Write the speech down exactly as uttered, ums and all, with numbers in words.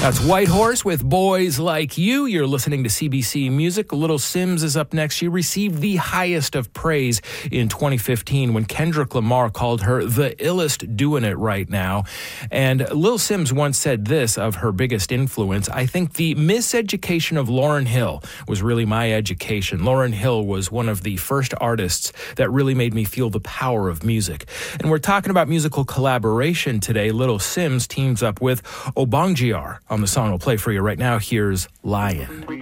That's Whitehorse with Boys Like You. You're listening to C B C Music. Little Simz is up next. She received the highest of praise in twenty fifteen when Kendrick Lamar called her the illest doing it right now. And Lil Simz once said this of her biggest influence: I think the miseducation of Lauryn Hill was really my education. Lauryn Hill was one of the first artists that really made me feel the power of music. And we're talking about musical collaboration today. Little Simz teams up with Obongjr on the song I'll play for you right now. Here's Lion.